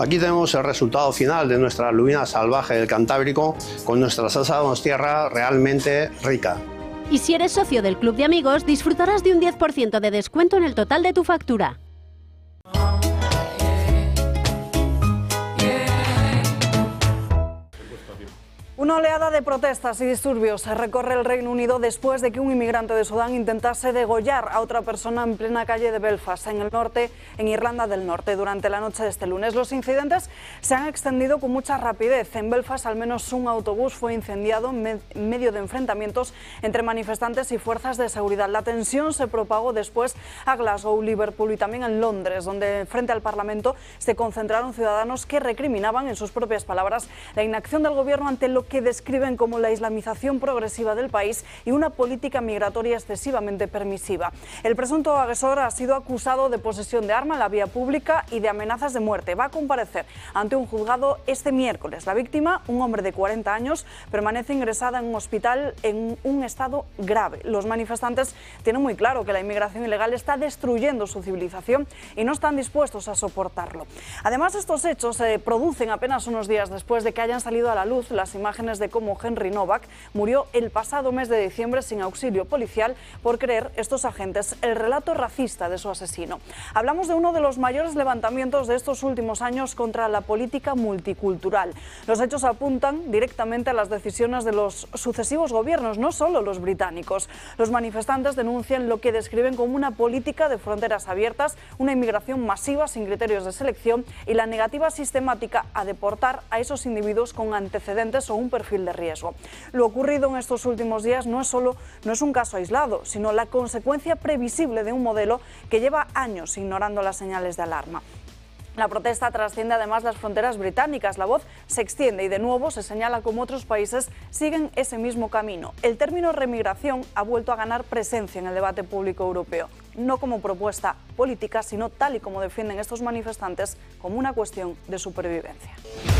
Aquí tenemos el resultado final de nuestra lubina salvaje del Cantábrico con nuestra salsa donostierra realmente rica. Y si eres socio del Club de Amigos, disfrutarás de un 10% de descuento en el total de tu factura. Una oleada de protestas y disturbios recorre el Reino Unido después de que un inmigrante de Sudán intentase degollar a otra persona en plena calle de Belfast, en el norte, en Irlanda del Norte, durante la noche de este lunes. Los incidentes se han extendido con mucha rapidez. En Belfast, al menos un autobús fue incendiado en medio de enfrentamientos entre manifestantes y fuerzas de seguridad. La tensión se propagó después a Glasgow, Liverpool y también en Londres, donde frente al Parlamento se concentraron ciudadanos que recriminaban, en sus propias palabras, la inacción del gobierno ante lo que describen como la islamización progresiva del país y una política migratoria excesivamente permisiva. El presunto agresor ha sido acusado de posesión de arma en la vía pública y de amenazas de muerte. Va a comparecer ante un juzgado este miércoles. La víctima, un hombre de 40 años, permanece ingresada en un hospital en un estado grave. Los manifestantes tienen muy claro que la inmigración ilegal está destruyendo su civilización y no están dispuestos a soportarlo. Además, estos hechos se producen apenas unos días después de que hayan salido a la luz las imágenes de cómo Henry Novak murió el pasado mes de diciembre sin auxilio policial por creer estos agentes el relato racista de su asesino. Hablamos de uno de los mayores levantamientos de estos últimos años contra la política multicultural. Los hechos apuntan directamente a las decisiones de los sucesivos gobiernos, no solo los británicos. Los manifestantes denuncian lo que describen como una política de fronteras abiertas, una inmigración masiva sin criterios de selección y la negativa sistemática a deportar a esos individuos con antecedentes o un perfil de riesgo. Lo ocurrido en estos últimos días no es un caso aislado, sino la consecuencia previsible de un modelo que lleva años ignorando las señales de alarma. La protesta trasciende además las fronteras británicas. La voz se extiende y de nuevo se señala cómo otros países siguen ese mismo camino. El término remigración ha vuelto a ganar presencia en el debate público europeo, no como propuesta política, sino tal y como defienden estos manifestantes, como una cuestión de supervivencia.